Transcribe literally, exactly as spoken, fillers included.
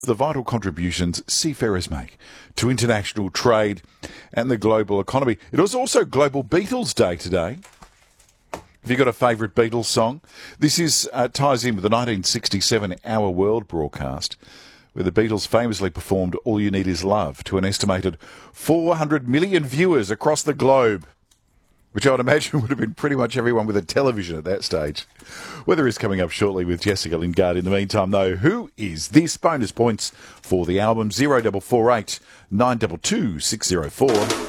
the vital contributions seafarers make to international trade and the global economy. It was also Global Beatles Day today. Have you got a favourite Beatles song? This is uh, ties in with the nineteen sixty-seven Our World broadcast, where the Beatles famously performed All You Need Is Love to an estimated four hundred million viewers across the globe, which I would imagine would have been pretty much everyone with a television at that stage. Weather is coming up shortly with Jessica Lingard. In the meantime, though, who is this? Bonus points for the album zero four four eight nine two two six zero four.